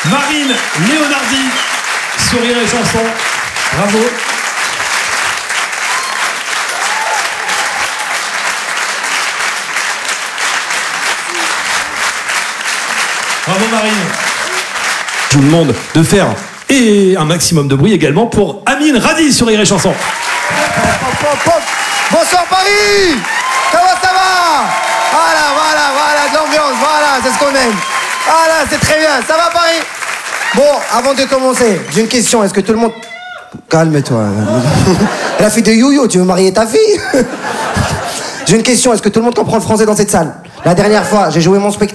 Marine Leonardi, Sourire et Chanson. Bravo. Bravo Marine. Tout le monde de faire et un maximum de bruit également pour Amine Radi sur Rire et Chanson. Bonsoir Paris. Comment ça va? Voilà, de l'ambiance, voilà, c'est ce qu'on aime. Voilà, c'est très bien, ça va Paris? Bon, avant de commencer, j'ai une question, est-ce que tout le monde... Calme-toi. La fille de Yo-Yo, tu veux marier ta fille? J'ai une question, est-ce que tout le monde comprend le français dans cette salle? La dernière fois, j'ai joué mon spectacle.